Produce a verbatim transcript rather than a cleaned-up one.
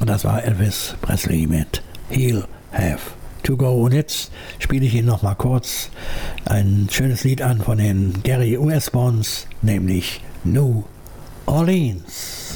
das war Elvis Presley mit He'll Have to Go. Und jetzt spiele ich Ihnen noch mal kurz ein schönes Lied an von den Gary Westbones, nämlich New Orleans.